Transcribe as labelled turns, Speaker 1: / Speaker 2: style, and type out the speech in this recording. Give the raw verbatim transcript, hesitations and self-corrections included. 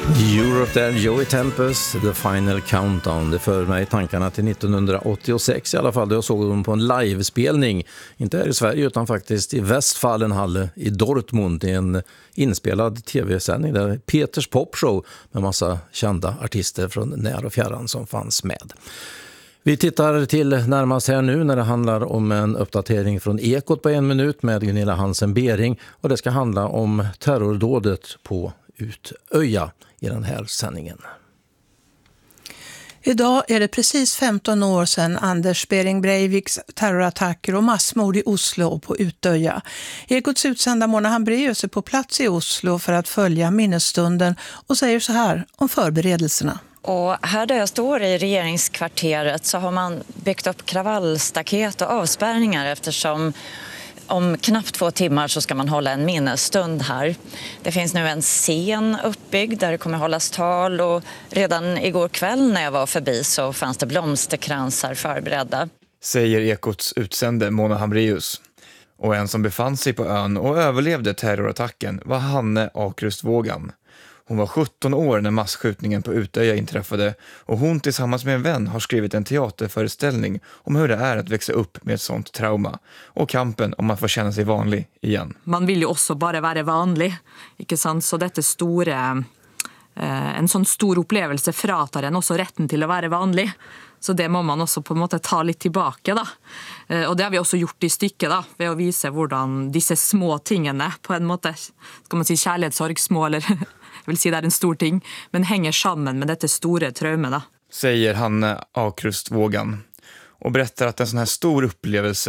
Speaker 1: Europe där, Joey Tempest, The Final Countdown. Det för mig tankarna till nittonhundraåttiosex i alla fall. Då jag såg dem på en livespelning, inte här i Sverige utan faktiskt i Westfalenhalle i Dortmund. I en inspelad tv-sändning där Peters Popshow med massa kända artister från när och fjärran som fanns med. Vi tittar till närmast här nu när det handlar om en uppdatering från Ekot på en minut med Gunilla Hansen-Bering, och det ska handla om terrordådet på Utöja i den här sändningen.
Speaker 2: Idag är det precis femton år sedan Anders Behring Breiviks terrorattacker och massmord i Oslo och på Utöja. Ekots utsända Mona Hambraeus är på plats i Oslo för att följa minnesstunden och säger så här om förberedelserna.
Speaker 3: Och här där jag står i regeringskvarteret så har man byggt upp kravallstaket och avspärrningar eftersom om knappt två timmar så ska man hålla en minnesstund här. Det finns nu en scen uppbyggd där det kommer hållas tal, och redan igår kväll när jag var förbi så fanns det blomsterkransar förberedda.
Speaker 4: Säger Ekots utsände Mona Hambraeus. Och en som befann sig på ön och överlevde terrorattacken var Hanne Akrustvågan. Hon var sjutton år när massskjutningen på Utöja inträffade, och hon tillsammans med en vän har skrivit en teaterföreställning om hur det är att växa upp med ett sånt trauma och kampen om att få känna sig vanlig igen.
Speaker 5: Man vill ju också bara vara vanlig, inte sant? Så detta stora, eh, en sån stor upplevelse fratar en också rätten till att vara vanlig. Så det må man också på en måte ta lite tillbaka då. Eh, och det har vi också gjort i stycket då, ved att visa hur dessa små tingene på en måte, ska man säga kärlekssorg små eller jag vill säga det är en stor ting, men hänger samman med detta stora trauma då.
Speaker 4: Säger Hanne Akrustvågan och berättar att en sån här stor upplevelse